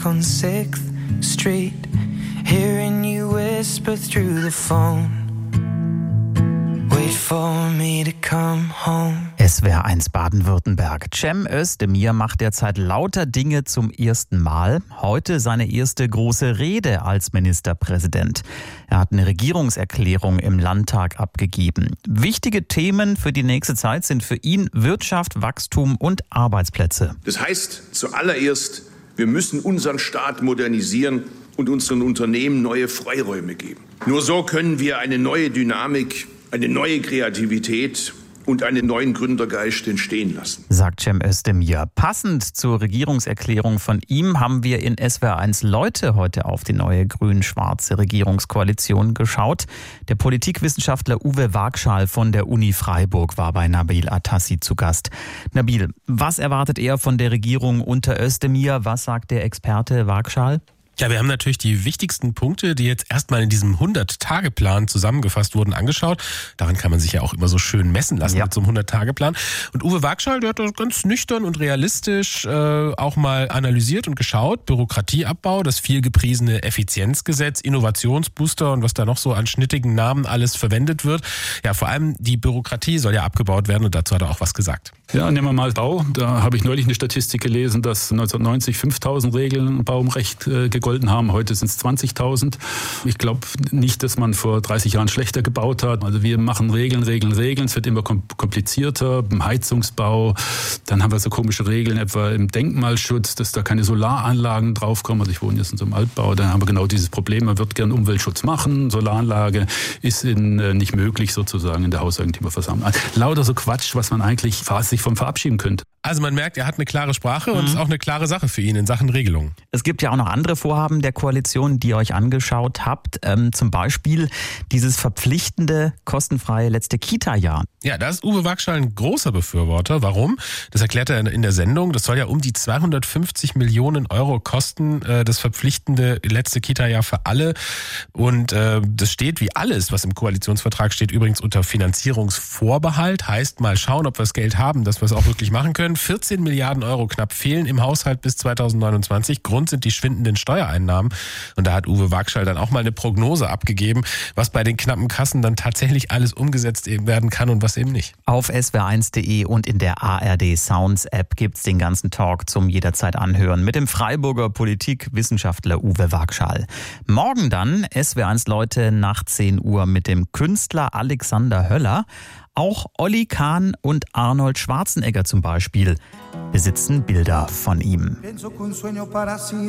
on 6th Street, hearing you whisper through the phone. Wait for me to come home. SWR1 Baden-Württemberg. Cem Özdemir macht derzeit lauter Dinge zum ersten Mal. Heute seine erste große Rede als Ministerpräsident. Er hat eine Regierungserklärung im Landtag abgegeben. Wichtige Themen für die nächste Zeit sind für ihn Wirtschaft, Wachstum und Arbeitsplätze. Das heißt zuallererst, wir müssen unseren Staat modernisieren und unseren Unternehmen neue Freiräume geben. Nur so können wir eine neue Dynamik, eine neue Kreativität und einen neuen Gründergeist entstehen lassen, sagt Cem Özdemir. Passend zur Regierungserklärung von ihm haben wir in SWR1 Leute heute auf die neue grün-schwarze Regierungskoalition geschaut. Der Politikwissenschaftler Uwe Wagschal von der Uni Freiburg war bei Nabil Atassi zu Gast. Nabil, was erwartet er von der Regierung unter Özdemir? Was sagt der Experte Wagschal? Ja, wir haben natürlich die wichtigsten Punkte, die jetzt erstmal in diesem 100-Tage-Plan zusammengefasst wurden, angeschaut. Daran kann man sich ja auch immer so schön messen lassen mit so einem 100-Tage-Plan. Und Uwe Wagschal, der hat das ganz nüchtern und realistisch auch mal analysiert und geschaut. Bürokratieabbau, das viel gepriesene Effizienzgesetz, Innovationsbooster und was da noch so an schnittigen Namen alles verwendet wird. Ja, vor allem die Bürokratie soll ja abgebaut werden und dazu hat er auch was gesagt. Ja, nehmen wir mal Bau. Da habe ich neulich eine Statistik gelesen, dass 1990 5.000 Regeln im Baurecht gegolten haben. Heute sind es 20.000. Ich glaube nicht, dass man vor 30 Jahren schlechter gebaut hat. Also wir machen Regeln. Es wird immer komplizierter. Im Heizungsbau. Dann haben wir so komische Regeln, etwa im Denkmalschutz, dass da keine Solaranlagen draufkommen. Also ich wohne jetzt in so einem Altbau. Dann haben wir genau dieses Problem. Man wird gern Umweltschutz machen. Solaranlage ist nicht möglich sozusagen in der Hauseigentümerversammlung. Lauter so Quatsch, was man eigentlich sich vom verabschieden könnte. Also man merkt, er hat eine klare Sprache und ist auch eine klare Sache für ihn in Sachen Regelung. Es gibt ja auch noch andere Vorhaben der Koalition, die ihr euch angeschaut habt. Zum Beispiel dieses verpflichtende, kostenfreie letzte Kita-Jahr. Ja, da ist Uwe Wagschal ein großer Befürworter. Warum? Das erklärt er in der Sendung. Das soll ja um die 250 Millionen Euro kosten, das verpflichtende letzte Kita-Jahr für alle. Und das steht wie alles, was im Koalitionsvertrag steht, übrigens unter Finanzierungsvorbehalt. Heißt, mal schauen, ob wir das Geld haben, dass wir es auch wirklich machen können. 14 Milliarden Euro knapp fehlen im Haushalt bis 2029. Grund sind die schwindenden Steuereinnahmen. Und da hat Uwe Wagschal dann auch mal eine Prognose abgegeben, was bei den knappen Kassen dann tatsächlich alles umgesetzt werden kann und was eben nicht. Auf swr1.de und in der ARD Sounds App gibt's den ganzen Talk zum jederzeit anhören mit dem Freiburger Politikwissenschaftler Uwe Wagschal. Morgen dann SWR1 Leute nach 10 Uhr mit dem Künstler Alexander Höller. Auch Olli Kahn und Arnold Schwarzenegger zum Beispiel besitzen Bilder von ihm.